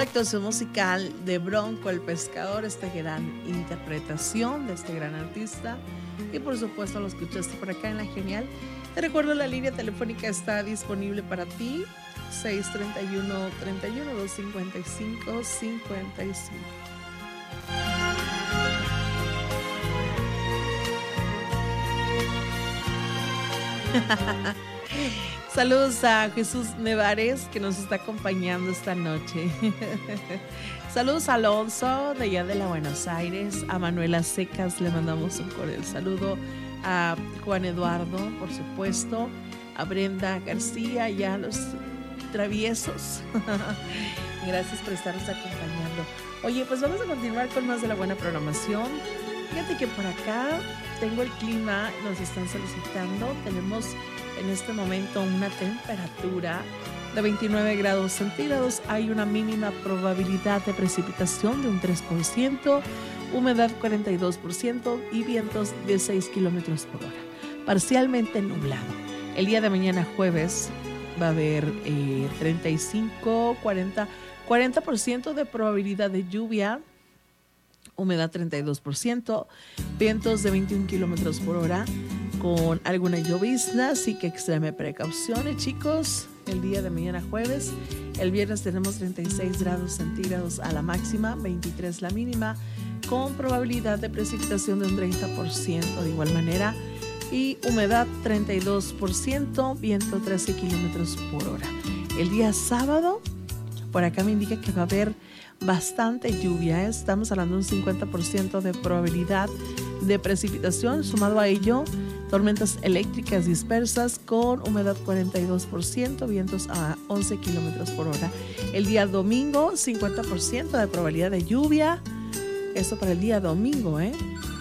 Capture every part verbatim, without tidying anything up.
actuación musical de Bronco el Pescador, esta gran interpretación de este gran artista. Y por supuesto lo escuchaste por acá en La Genial. Te recuerdo, la línea telefónica está disponible para ti, seis treinta y uno, treinta y uno, doscientos cincuenta y cinco, cincuenta y cinco. Saludos a Jesús Nevares, que nos está acompañando esta noche. Saludos a Alonso, de allá de la Buenos Aires. A Manuela Secas le mandamos un cordial saludo. A Juan Eduardo, por supuesto. A Brenda García y a los traviesos. Gracias por estarnos acompañando. Oye, pues vamos a continuar con más de la buena programación. Fíjate que por acá tengo el clima, nos están solicitando. Tenemos en este momento una temperatura de veintinueve grados centígrados. Hay una mínima probabilidad de precipitación de un tres por ciento, humedad cuarenta y dos por ciento y vientos de seis kilómetros por hora. Parcialmente nublado. El día de mañana jueves va a haber eh, treinta y cinco, cuarenta, cuarenta por ciento de probabilidad de lluvia, humedad treinta y dos por ciento, vientos de veintiún kilómetros por hora con alguna llovizna, así que extreme precauciones, chicos. El día de mañana jueves, el viernes tenemos treinta y seis grados centígrados a la máxima, veintitrés la mínima, con probabilidad de precipitación de un treinta por ciento de igual manera y humedad treinta y dos por ciento, viento trece kilómetros por hora. El día sábado, por acá me indica que va a haber bastante lluvia, ¿eh? Estamos hablando de un cincuenta por ciento de probabilidad de precipitación, sumado a ello tormentas eléctricas dispersas con humedad cuarenta y dos por ciento, vientos a once kilómetros por hora. El día domingo, cincuenta por ciento de probabilidad de lluvia, eso para el día domingo, ¿eh?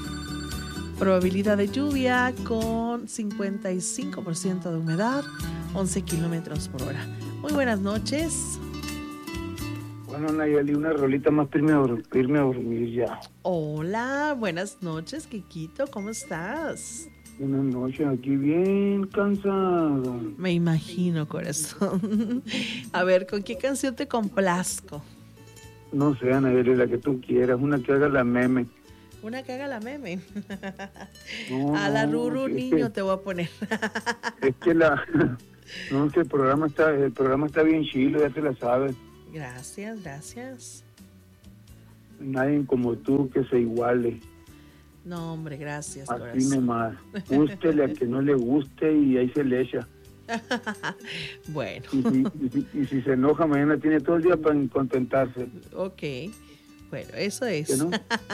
Probabilidad de lluvia con cincuenta y cinco por ciento de humedad, once kilómetros por hora. Muy buenas noches. Bueno, Nayeli, una rolita más para irme a, dor- para irme a dormir ya. Hola, buenas noches, Kikito, ¿cómo estás? Buenas noches, aquí bien cansado. Me imagino, corazón. A ver, ¿con qué canción te complazco? No sé, Nayeli, la que tú quieras, una que haga la meme. Una que haga la meme. No, A la no, Ruru es niño que- te voy a poner. Es que la... No, que el programa está, el programa está bien chilo, ya te la sabes. Gracias, gracias. Nadie como tú que se iguale. No, hombre, gracias, Así corazón. nomás. Gústele a que no le guste y ahí se le echa. Bueno, Y si, y si- y si se enoja, mañana tiene todo el día para contentarse. ok. Bueno, eso es. ¿Que no?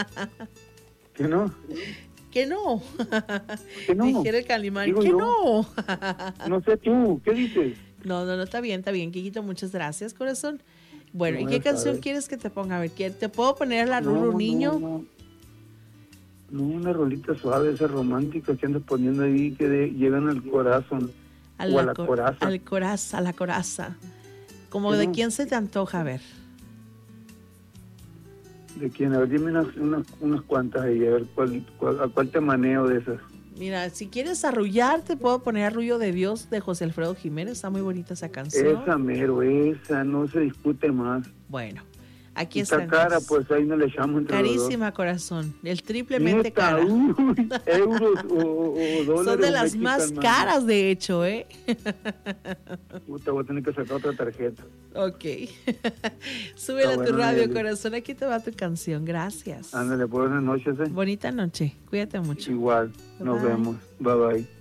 ¿Que no? Que no. ¿Que no? Dijera el Calimán, Digo que yo. no. No sé tú, ¿qué dices? No, no, no, está bien, está bien, Kikito, muchas gracias, corazón. Bueno, ¿y No, qué ya canción sabes. quieres que te ponga? A ver, ¿qué- ¿te puedo poner la No, Ruru no, niño? No, no, una rolita suave, esa romántica que andas poniendo ahí que de- llegan al corazón. A o a la cor- coraza. Al coraza, a la coraza. Como ¿Qué de no? quién se te antoja, a ver. ¿De quién? A ver, dime unas, unas, unas cuantas ahí, a ver cuál, cuál, a cuál te maneo de esas. Mira, si quieres arrullar, te puedo poner Arrullo de Dios de José Alfredo Jiménez. Está muy bonita esa canción. Esa mero, esa, no se discute más. Bueno, aquí Esta está. cara, pues ahí no le echamos entre Carísima, corazón. El los triplemente dos. Neta, cara. uy, euros o, o- o dólares. Son de o las Mexican más money. caras, de hecho, ¿eh? Puta, voy a tener que sacar otra tarjeta. Ok. Súbela Está a tu bueno, radio, Nelly. corazón. Aquí te va tu canción. Gracias. Ándale, buenas noches, eh. Bonita noche. Cuídate mucho. Igual, nos Bye. vemos. Bye bye.